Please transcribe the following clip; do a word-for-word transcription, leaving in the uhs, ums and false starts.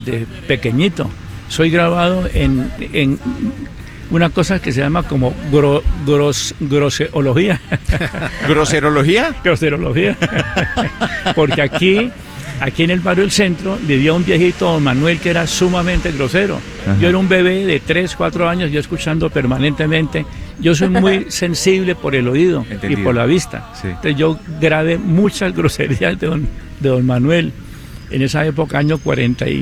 de pequeñito. Soy grabado en, en una cosa que se llama como gro, gros, groserología. ¿Groserología? Groserología. Porque aquí, aquí en el barrio del centro vivía un viejito, don Manuel, que era sumamente grosero. Ajá. Yo era un bebé de tres, cuatro años, yo escuchando permanentemente. Yo soy muy sensible por el oído. Entendido. Y por la vista. Sí. Entonces yo grabé muchas groserías de don, de don Manuel. En esa época, año cuarenta y